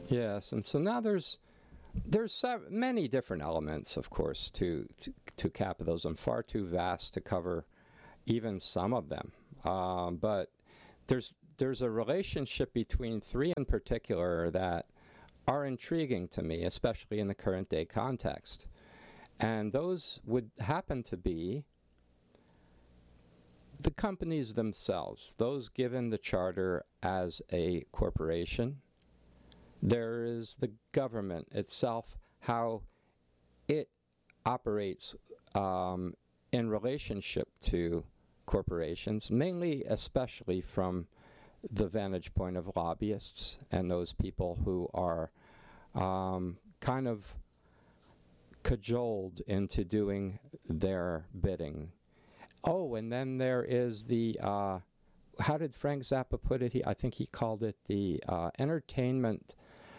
Yes, and so now there's many different elements, of course, to capitalism, far too vast to cover even some of them. But there's a relationship between three in particular that are intriguing to me, especially in the current day context. And those would happen to be the companies themselves, those given the charter as a corporation. There is the government itself, how it operates in relationship to corporations, mainly especially from the vantage point of lobbyists and those people who are kind of cajoled into doing their bidding. Oh, and then there is the, how did Frank Zappa put it? I think he called it the entertainment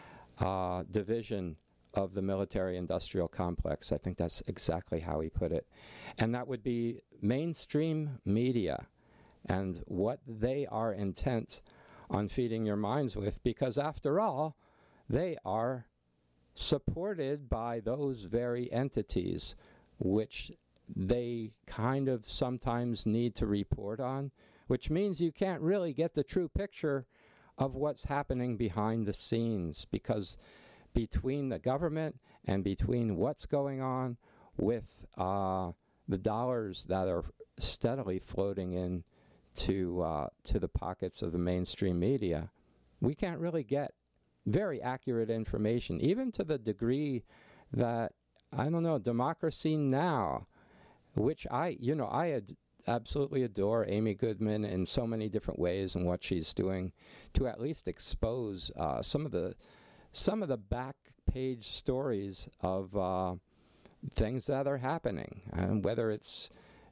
division of the military-industrial complex. I think that's exactly how he put it. And that would be mainstream media and what they are intent on feeding your minds with, because after all, they are supported by those very entities which they kind of sometimes need to report on, which means you can't really get the true picture of what's happening behind the scenes, because between the government and between what's going on with the dollars that are steadily floating in to the pockets of the mainstream media, we can't really get very accurate information, even to the degree that, I don't know, Democracy Now!, which I absolutely adore Amy Goodman in so many different ways and what she's doing to at least expose some of the back page stories of things that are happening, and whether it's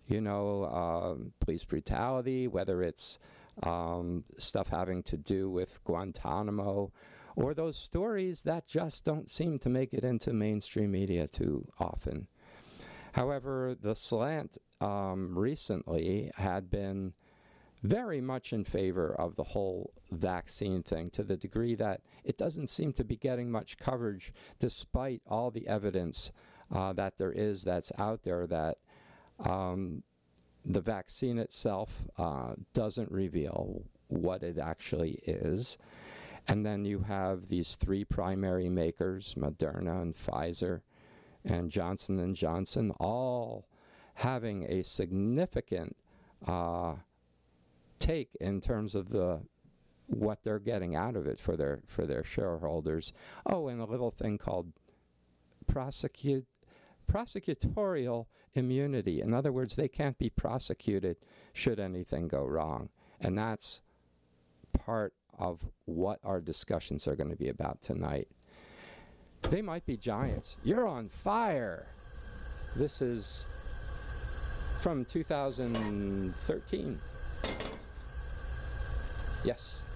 police brutality, whether it's stuff having to do with Guantanamo, or those stories that just don't seem to make it into mainstream media too often. However, the slant recently had been very much in favor of the whole vaccine thing, to the degree that it doesn't seem to be getting much coverage, despite all the evidence that there is that's out there that the vaccine itself doesn't reveal what it actually is. And then you have these three primary makers, Moderna and Pfizer and Johnson & Johnson, all having a significant take in terms of what they're getting out of it for their shareholders. Oh, and a little thing called prosecutorial immunity. In other words, they can't be prosecuted should anything go wrong. And that's part of what our discussions are going to be about tonight. They might be giants. You're on fire. This is from 2013. Yes.